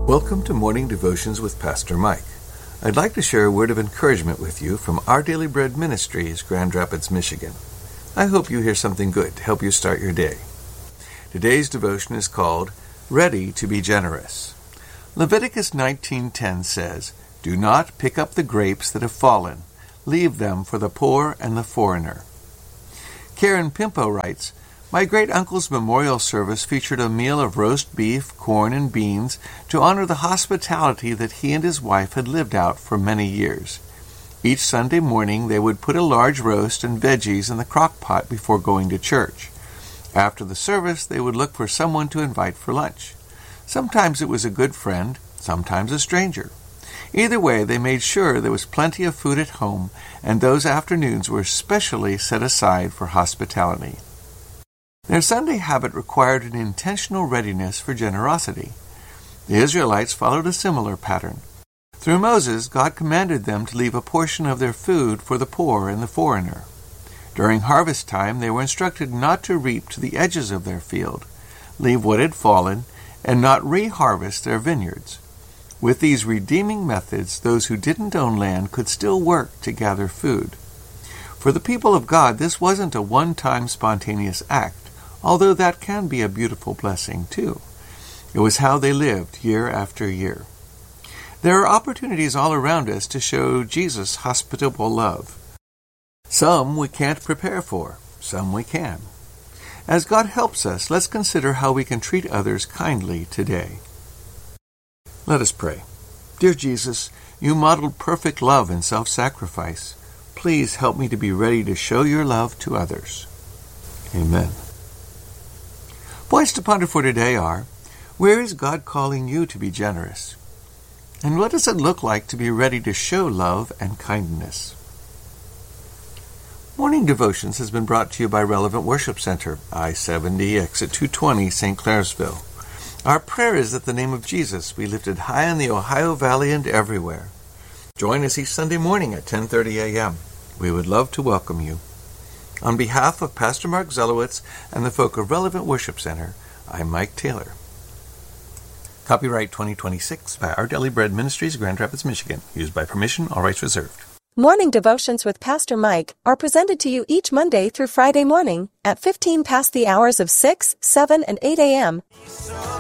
Welcome to Morning Devotions with Pastor Mike. I'd like to share a word of encouragement with you from Our Daily Bread Ministries, Grand Rapids, Michigan. I hope you hear something good to help you start your day. Today's devotion is called Ready to be Generous. Leviticus 19:10 says, "Do not pick up the grapes that have fallen. Leave them for the poor and the foreigner." Karen Pimpo writes, "My great-uncle's memorial service featured a meal of roast beef, corn, and beans to honor the hospitality that he and his wife had lived out for many years. Each Sunday morning they would put a large roast and veggies in the crock pot before going to church. After the service, they would look for someone to invite for lunch. Sometimes it was a good friend, sometimes a stranger. Either way, they made sure there was plenty of food at home, and those afternoons were specially set aside for hospitality." Their Sunday habit required an intentional readiness for generosity. The Israelites followed a similar pattern. Through Moses, God commanded them to leave a portion of their food for the poor and the foreigner. During harvest time, they were instructed not to reap to the edges of their field, leave what had fallen, and not re-harvest their vineyards. With these redeeming methods, those who didn't own land could still work to gather food. For the people of God, this wasn't a one-time spontaneous act, although that can be a beautiful blessing too. It was how they lived year after year. There are opportunities all around us to show Jesus' hospitable love. Some we can't prepare for, some we can. As God helps us, let's consider how we can treat others kindly today. Let us pray. Dear Jesus, you modeled perfect love and self-sacrifice. Please help me to be ready to show your love to others. Amen. Points to ponder for today are, where is God calling you to be generous? And what does it look like to be ready to show love and kindness? Morning Devotions has been brought to you by Relevant Worship Center, I-70, exit 220, St. Clairsville. Our prayer is that the name of Jesus be lifted high in the Ohio Valley and everywhere. Join us each Sunday morning at 10:30 a.m. We would love to welcome you. On behalf of Pastor Mark Zelowitz and the folk of Relevant Worship Center, I'm Mike Taylor. Copyright 2026 by Our Daily Bread Ministries, Grand Rapids, Michigan. Used by permission, all rights reserved. Morning Devotions with Pastor Mike are presented to you each Monday through Friday morning at 15 past the hours of 6, 7, and 8 a.m.